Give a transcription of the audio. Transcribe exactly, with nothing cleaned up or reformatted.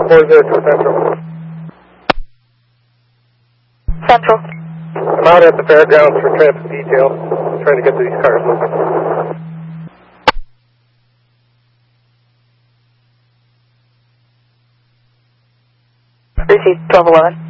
four zero two Central. Central. I'm out at the fairgrounds for transit detail, trying to get these cars moving. Receive twelve eleven.